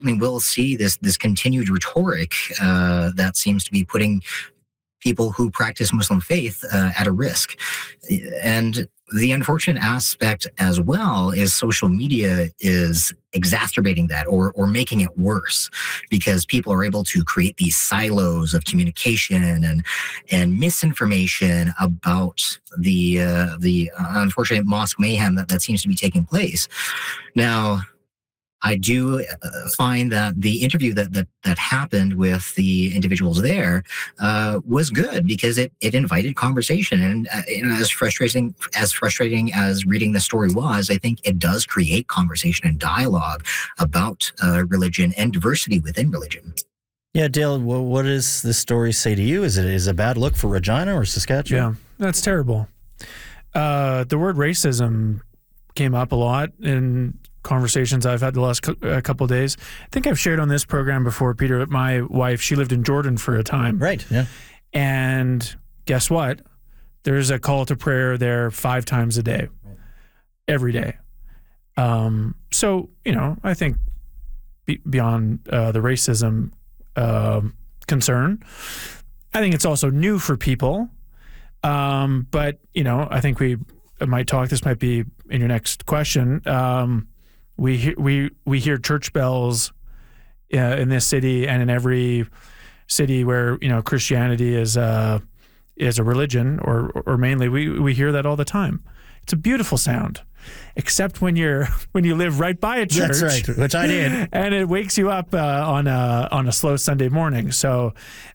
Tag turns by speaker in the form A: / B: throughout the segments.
A: will see this continued rhetoric that seems to be putting people who practice Muslim faith at a risk. And the unfortunate aspect as well is social media is exacerbating that or making it worse, because people are able to create these silos of communication and misinformation about the unfortunate mosque mayhem that seems to be taking place. Now, I do find that the interview that happened with the individuals there was good, because it invited conversation. And as frustrating as reading the story was, I think it does create conversation and dialogue about religion and diversity within religion.
B: Yeah, Dale, what does this story say to you? Is it a bad look for Regina or Saskatchewan?
C: Yeah, that's terrible. The word racism came up a lot in conversations I've had the last couple of days. I think I've shared on this program before, Peter, my wife, she lived in Jordan for a time.
B: Right, yeah.
C: And guess what? There's a call to prayer there 5 times a day, every day. So, I think beyond the racism concern, I think it's also new for people. But, I think we might talk, this might be in your next question. We hear church bells in this city and in every city where Christianity is a religion or mainly we hear that all the time. It's a beautiful sound, except when you live right by a church.
B: That's right, which I did,
C: and it wakes you up on a slow Sunday morning. So,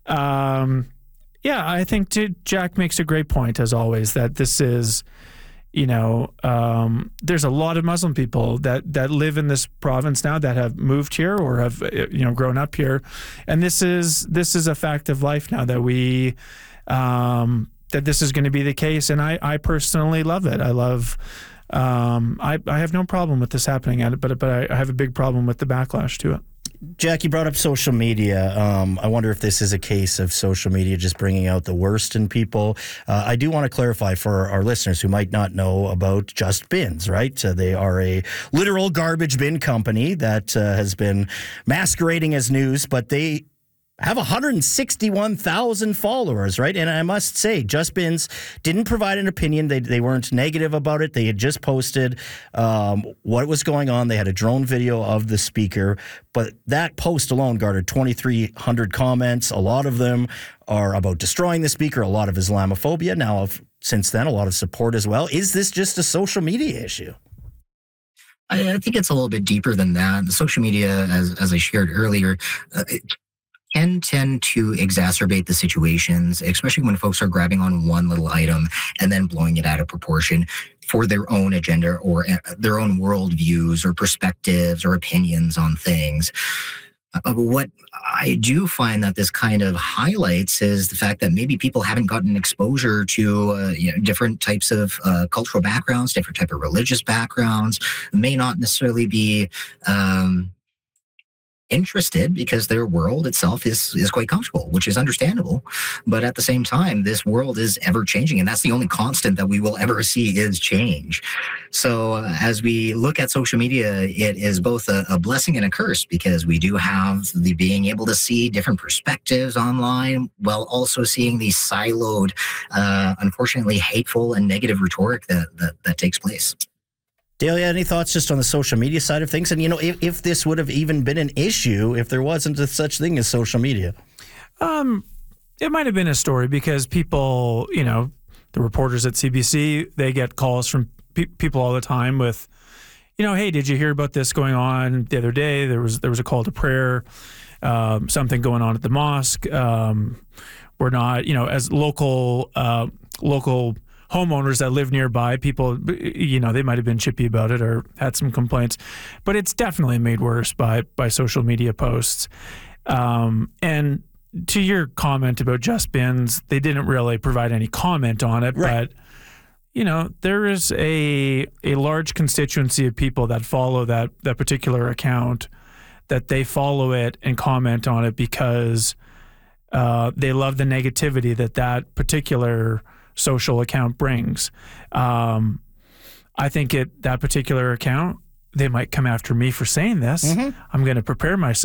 C: I think Jack makes a great point as always that this is. There's a lot of Muslim people that live in this province now that have moved here or have, grown up here. And this is a fact of life now that we, that this is going to be the case. And I personally love it. I love, I have no problem with this happening, but I have a big problem with the backlash to it.
B: Jack, you brought up social media. I wonder if this is a case of social media just bringing out the worst in people. I do want to clarify for our listeners who might not know about Just Bins, right? They are a literal garbage bin company that has been masquerading as news, but they have 161,000 followers, right? And I must say, Just Bins didn't provide an opinion. They weren't negative about it. They had just posted what was going on. They had a drone video of the speaker, but that post alone garnered 2,300 comments. A lot of them are about destroying the speaker, a lot of Islamophobia. Now, since then, a lot of support as well. Is this just a social media issue?
A: I think it's a little bit deeper than that. The social media, as I shared earlier, can tend to exacerbate the situations, especially when folks are grabbing on one little item and then blowing it out of proportion for their own agenda or their own worldviews or perspectives or opinions on things. What I do find that this kind of highlights is the fact that maybe people haven't gotten exposure to different types of cultural backgrounds, different type of religious backgrounds, may not necessarily be interested because their world itself is quite comfortable, which is understandable. But at the same time, this world is ever changing, and that's the only constant that we will ever see is change. So as we look at social media, it is both a blessing and a curse, because we do have the being able to see different perspectives online while also seeing the siloed, unfortunately hateful and negative rhetoric that takes place.
B: Dale, any thoughts just on the social media side of things? And, if this would have even been an issue if there wasn't such thing as social media?
C: It might have been a story because people, the reporters at CBC, they get calls from people all the time with, hey, did you hear about this going on the other day? There was a call to prayer, something going on at the mosque. We're not, as local homeowners that live nearby, people, they might have been chippy about it or had some complaints, but it's definitely made worse by social media posts. And to your comment about Just Bins, they didn't really provide any comment on it, right. But there is a large constituency of people that follow that particular account, that they follow it and comment on it because they love the negativity that particular social account brings. I think that particular account, they might come after me for saying this. I'm going to prepare myself.